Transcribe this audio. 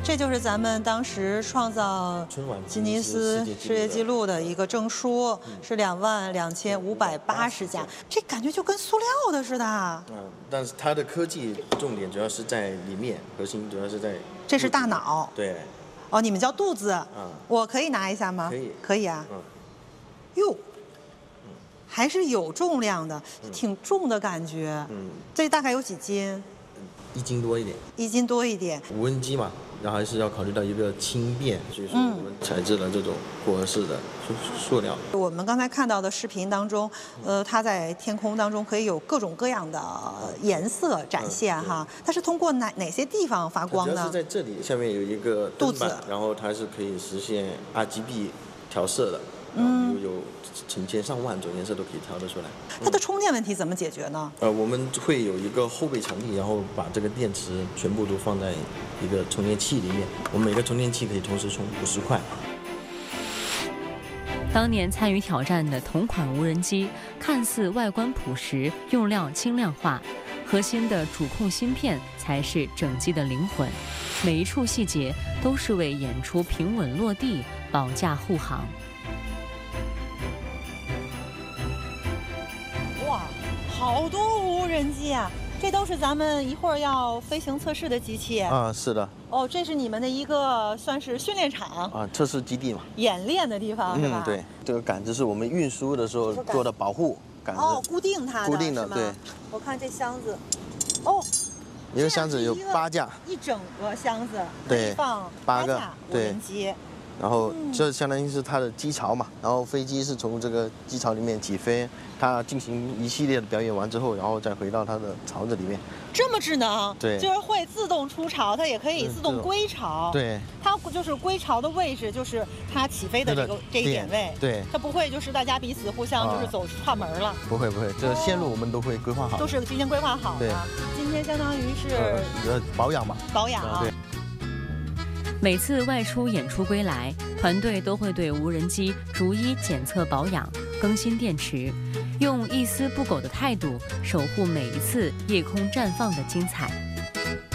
这就是咱们当时创造吉尼斯世界纪录的一个证书，是22580架，这感觉就跟塑料的似的。 但是它的科技重点主要是在里面，核心主要是在。 这是大脑。 对。 哦，你们叫肚子。我可以拿一下吗？ 可以。 可以啊。哟。还是有重量的，挺重的感觉。这大概有几斤 ？1斤多一点。 1斤多一点。 无人机嘛，然后还是要考虑到一个轻便，所以说我们采制了这种复合式的塑料。 我们刚才看到的视频当中，它在天空当中可以有各种各样的颜色展现哈。它是通过哪些地方发光呢？ 主要是在这里，下面有一个灯板，然后它是可以实现 RGB 调色的。有成千上万种颜色都可以调得出来。 它的充电问题怎么解决呢？ 我们会有一个后备场地，然后把这个电池全部都放在一个充电器里面。我们每个充电器可以同时充50块。 当年参与挑战的同款无人机，看似外观朴实，用料轻量化，核心的主控芯片才是整机的灵魂。每一处细节都是为演出平稳落地保驾护航。 好多无人机啊！这都是咱们一会儿要飞行测试的机器啊，是的。 哦，这是你们的一个算是训练场啊，测试基地嘛， 演练的地方是吧？ 对，这个杆子是我们运输的时候做的保护杆子。 哦，固定它的。 固定的，对。 我看这箱子，哦， 一个箱子有8架， 一整个箱子对， 放8架无人机。 然后这相当于是它的机槽嘛，然后飞机是从这个机槽里面起飞，它进行一系列的表演完之后，然后再回到它的槽子里面。 这么智能？ 对， 就是会自动出巢，它也可以自动归巢。 对， 它就是归巢的位置，就是它起飞的这一点位。 对， 它不会就是大家彼此互相就是走串门了。 不会，这个线路我们都会规划好， 都是提前规划好的。今天相当于是保养嘛。 保养。对。 每次外出演出归来，团队都会对无人机逐一检测保养、更新电池，用一丝不苟的态度守护每一次夜空绽放的精彩。